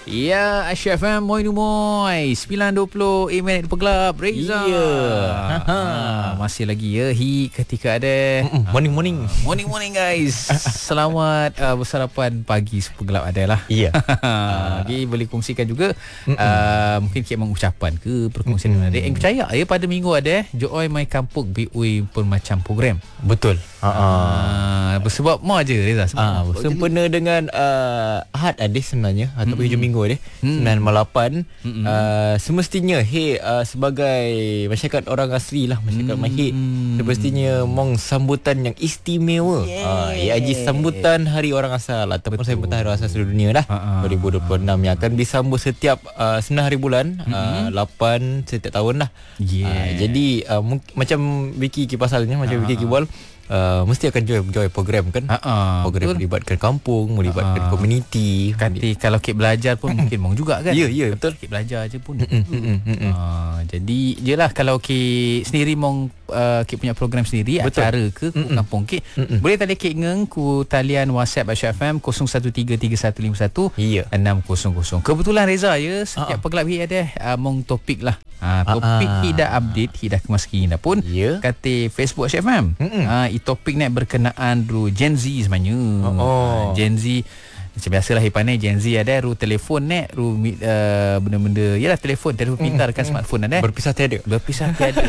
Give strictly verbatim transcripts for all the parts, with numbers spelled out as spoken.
Ya, Aisyah F M, Moi Numoy sembilan dua puluh A minit Pegelap Reza. Ya. Ha, masih lagi ya Hi ketika ada Mm-mm, morning morning. uh, Morning morning guys. Selamat uh, bersarapan pagi Pegelap ada lah. Ya. Jadi boleh kongsikan juga uh, mungkin kek mengucapan ke perkongsian dengan adik. Yang percaya ya pada minggu ada Joy My Kampung B U I pun macam program. Betul. Ha Uh, bersebab mau aja Reza. Ah, sempena dengan uh, Ahad ada sebenarnya ataupun hujung minggu ada sembilan lapan uh, semestinya hey uh, sebagai masyarakat orang asli lah masyarakat Mahid semestinya mong sambutan yang istimewa. Ah, ya aji sambutan Hari Orang Asal ataupun sambutan Hari Orang Asal seluruh dunia dah dua ribu dua puluh enam yang akan disambut setiap uh, sembilan hari bulan uh, lapan setiap tahun lah. Yeah. Uh, jadi uh, mung- macam Vicky kipasalnya macam Vicky Kibol Uh, mesti akan join join program kan. Ha-ha, program betul. melibatkan kampung, melibatkan Ha-ha. komuniti. Kati kalau kek belajar pun mungkin mong juga kan. Ya, ya, betul. Kek belajar je pun. Mm-mm. Uh, jadi jelah kalau kek sendiri mong uh, kek punya program sendiri, Betul. acara ke ku kampung kek, boleh tali kek ngeng ku talian WhatsApp Aisyah F M kosong satu tiga tiga satu lima satu Ya. enam kosong kosong. Kebetulan Reza ya setiap Pegelap hi ada uh, mong topik lah. Ha, topik Ah. hi dah update, hi dah kemas kini dah pun. Ya. Kata Facebook Aisyah F M. Ha, i topik ni berkenaan ru Gen Z sebenarnya. Oh. Ha, Gen Z macam biasalah hipanai Gen Z ada ru telefon ni ru uh, benda-benda yalah telefon telefon pintar kan smartphone ada Berpisah tiada. berpisah tiada.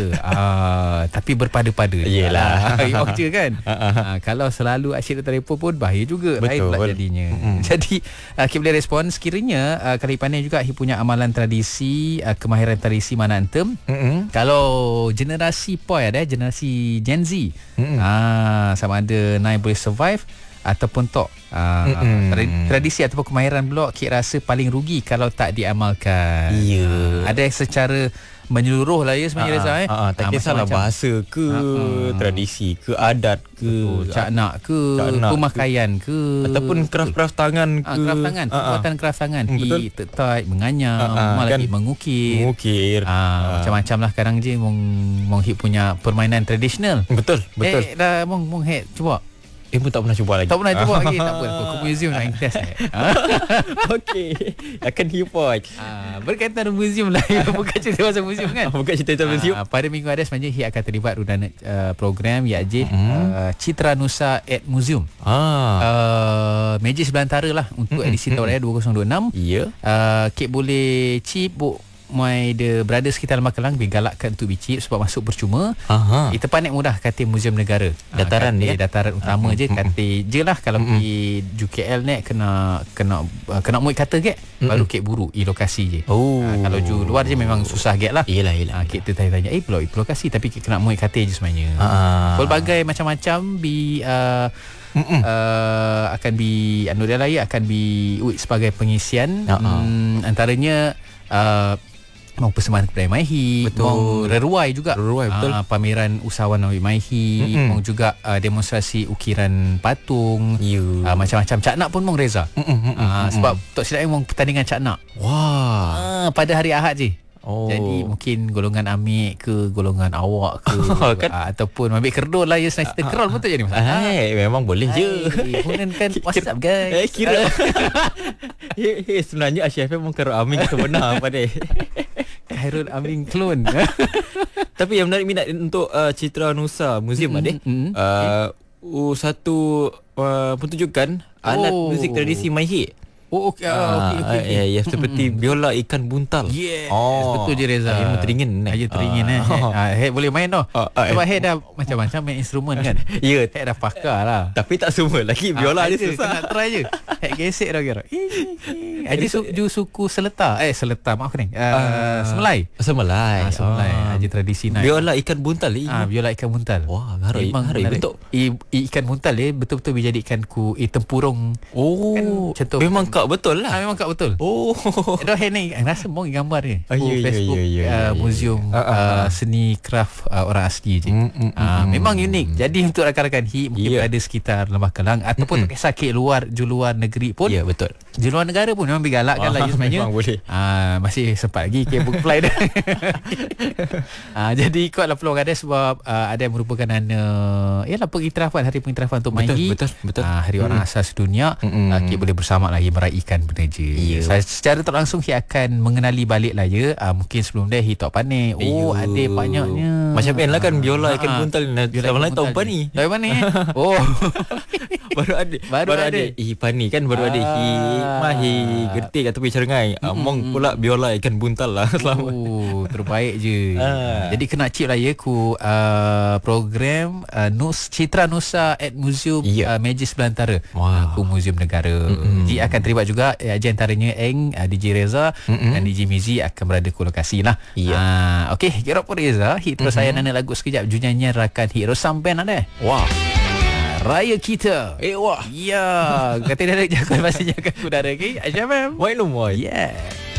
Ah, tapi berpada-pada. Yelah. Ah, okey kan. Ah, kalau selalu asyik telefon pun bahaya juga. Betul. Lain pula jadinya. Mm-hmm. Jadi uh, kita boleh respon sekiranya uh, kali pandai juga punya amalan tradisi, uh, kemahiran tradisi mana antem. Mm-mm. Kalau generasi poi ada generasi Gen Z. Mm-mm. Ah, sama ada Nai boleh survive ataupun tok. Ah, tra- tradisi ataupun kemahiran blok kik rasa paling rugi kalau tak diamalkan. Ya. Ada secara menyeluruh lah ya sebenarnya Reza eh. Ah, tak Ah, kisahlah macam-macam. bahasa ke, tradisi ke, adat ke, Betul, cak nak ke, Cak nak pemakaian ke, ataupun craft-craft tangan ke. ah, craft tangan, Ah, ah. perbuatan craft tangan. Hmm, betul. Hi tertai, menganyam, Ah, ah, malah kan. hi mengukir. Mengukir. Ah, macam-macam lah kadang je mong mong hi punya permainan tradisional. Betul, betul. Eh, dah mong mong head cuba. Eh, pun tak pernah cuba lagi. Tak pernah cuba lagi. Tak apa. Ke museum nak test. Eh. Okey. Akan hipot. Ah, berkaitan dengan museum lah. Bukan cerita pasal museum kan. Bukan cerita tentang museum. Ah, pada minggu ada sebenarnya hi akan terlibat rudana uh, program iaitu uh, Citra Nusa at Museum. Ah. Uh, meja sebelah antara lah untuk edisi tahun raya dua ribu dua puluh enam. Ya. Uh, kek boleh chip bu my the brothers kita dalam Magelang digalakkan untuk bicip sebab masuk percuma. Aha. Kita panik mudah kata Museum Negara. Dataran uh, ya? Dataran utama je kata je lah kalau pergi J K L ni kena kena uh, kena muat kata ke baru kek buru i lokasi je. Oh. Uh, kalau ju luar je memang susah get lah. Yelah, yelah. Uh, kek tanya-tanya eh pelok lokasi tapi kek kena muat kata je sebenarnya. Ah. Pelbagai macam-macam bi uh, uh, akan bi anu dia lagi akan bi uit sebagai pengisian. Uh-uh. Hmm, antaranya uh, mau persembahan kepada Maihi, Betul. mau reruai juga. Reruai, betul. Uh, pameran usahawan Nawi Maihi, Mm-mm. mau juga uh, demonstrasi ukiran patung. Ya. Uh, macam-macam cak nak pun mong Reza. Mm-mm, Uh, sebab tok silap mong pertandingan cak nak. Wah. Uh, pada hari Ahad je. Oh. Jadi mungkin golongan amik ke golongan awak ke Kan? uh, ataupun ambil kerdol lah ya senang cerita kerol pun tak jadi masalah. Hai, memang boleh je. Kemudian kan WhatsApp guys. Eh, kira. Hey, hey, sebenarnya Aisyah F M mengkara Amin sebenar pada. Khairul Amin clone. Tapi yang menarik minat untuk uh, Citra Nusa Museum Mm-mm, ada. mm-mm. Uh, uh, satu uh, pertunjukan alat Oh. muzik tradisi Maihi. Oh okey ah, okey okey. Ya, ya, seperti biola ikan buntal. Yes, Oh. betul je Reza. Ilmu teringin. Aja teringin eh. Ah. Ah, head boleh main tau. Ah, ah, Sebab eh. head dah macam-macam main instrumen kan. Ya, Head dah pakar lah. tapi tak semua lagi biola Ah, dia ada, susah. Kena try je. Head gesek dah kira. Aja su, ju suku Seletar. Eh Seletar maaf ni. Uh, Semelai. Semelai. Ah, Semelai. Ah. Aja tradisi naik. Biola ikan buntal ni. Ah, biola ikan buntal. Wah, harap Memang harap menarik. bentuk. I, i, ikan buntal dia betul-betul dijadikan ku i tempurung. Oh, Kan contoh- memang kak betul Ah, lah. memang kak betul. Oh. Dah head ni rasa mong gambar dia. Ah, ya, ya, Facebook ya, ya, ya, uh, ya. museum Ah, ah, uh, ah. seni craft uh, orang asli je. Mm, mm, Ah, mm, memang mm. unik. Jadi untuk rakan-rakan hi mungkin Ya. berada sekitar Lembah Kelang ataupun tak kisah ke luar ju luar negeri pun Ya, betul. Di luar negara pun memang digalakkan lah sebenarnya. Memang boleh. Ah, masih sempat lagi K-book fly dah. ah, jadi ikutlah peluang ada sebab uh, ada yang merupakan uh, ialah pengiktirafan, hari pengiktirafan untuk Mahi. Betul, betul, betul. Ah, hari orang Mm-mm. asal sedunia. Mm-mm. Uh, K boleh bersama lagi meraihkan benda je. Ya. Saya secara tak langsung K akan mengenali balik lah ya. Uh, mungkin sebelum dia K tak panik. Oh, Ayuh. ada banyaknya. Macam kan lah kan biola ikan Ah, buntal. biola Selama ikan lain tahu buntal pani. je. Tahu pani. Oh. Baru ada Baru ada. Eh pani kan baru ada. Hi Ah. Mahi getik atau cerengai. Among pula biola ikan buntal lah. Selamat. Oh, terbaik je. Ah. Jadi kena cip lah ya ku uh, program uh, Nus Citra Nusa at Museum Ya. uh, Magis Belantara. Wow. Aku Museum Negara. Mm-mm. Jadi akan terlibat juga eh, di antaranya Eng, uh, D J Reza Mm-mm. dan D J Mizi akan berada ke lokasi lah. Ya. Uh, Okey, kira apa Reza? Hit terus Mm-hmm. saya nana lagu sekejap. Junyanyian rakan hit Rosam Band ada. Wah. Raya kita. Eh wah. Ya, kata dia nak jaga pastinya akan udara ke. Aisyah Mem. Why no more? Yeah.